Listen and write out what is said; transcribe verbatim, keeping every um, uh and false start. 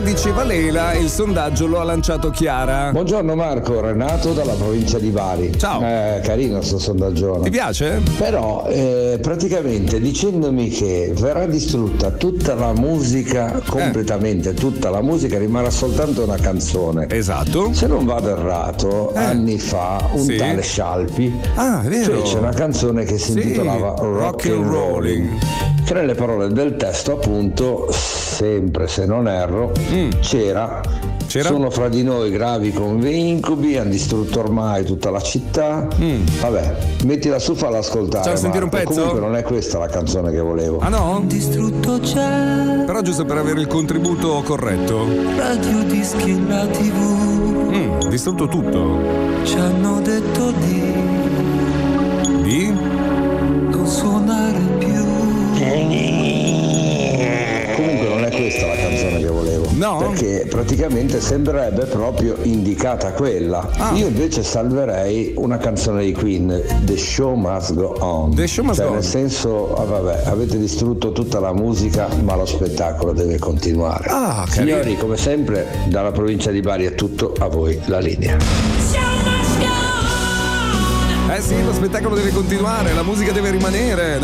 diceva Lela, il sondaggio lo ha lanciato Chiara. Buongiorno Marco, Renato dalla provincia di Bari. Ciao. Eh, carino sto sondaggio. Ti piace? Però eh, praticamente dicendomi che verrà distrutta tutta la musica, completamente eh. tutta la musica, rimarrà soltanto una canzone. Esatto. Se non vado errato, eh. anni fa un sì. tale Scialpi ah, è vero. fece una canzone che si sì. intitolava Rock, Rock and and Rolling, che nelle parole del testo appunto, sempre se non erro, mm. c'era C'era? Sono fra di noi gravi come incubi, hanno distrutto ormai tutta la città. Mm. Vabbè, mettila su, falla ascoltare. Facciamo sentire un pezzo? Comunque non è questa la canzone che volevo. Ah no? Distrutto c'è. Però giusto per avere il contributo corretto. Radio dischi, la tivù. Mm, distrutto tutto. Ci hanno detto di. Di? Non suonare più. Comunque non è questa la canzone che volevo. No? Perché praticamente sembrerebbe proprio indicata quella. Ah. Io invece salverei una canzone di Queen, The Show Must Go On. The Show Must cioè, Go On. Nel senso, ah, vabbè, avete distrutto tutta la musica, ma lo spettacolo deve continuare. Ah, Signori, carino. come sempre, dalla provincia di Bari è tutto, a voi la linea. Eh sì, lo spettacolo deve continuare, la musica deve rimanere.